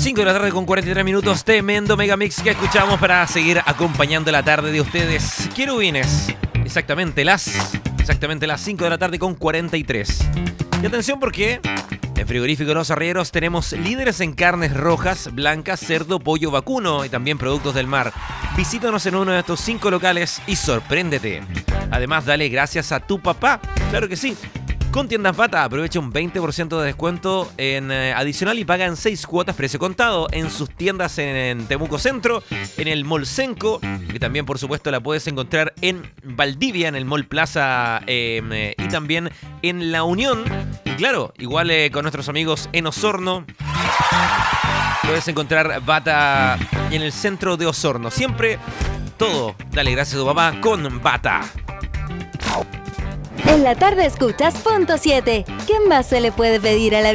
5 de la tarde con 43 minutos, tremendo megamix que escuchamos para seguir acompañando la tarde de ustedes, querubines. Exactamente las 5 de la tarde con 43. Y atención porque en Frigorífico Los Arrieros tenemos líderes en carnes rojas, blancas, cerdo, pollo, vacuno y también productos del mar. Visítanos en uno de estos 5 locales y sorpréndete. Además, dale gracias a tu papá. Claro que sí. Con Tiendas Bata, aprovecha un 20% de descuento en adicional y paga en 6 cuotas precio contado en sus tiendas en Temuco Centro, en el Mall Senco, y también, por supuesto, la puedes encontrar en Valdivia, en el Mall Plaza y también en La Unión. Y claro, igual con nuestros amigos en Osorno. Puedes encontrar Bata en el centro de Osorno. Siempre todo, dale gracias a tu papá con Bata. En la tarde escuchas Punto 7. ¿Qué más se le puede pedir a la vida?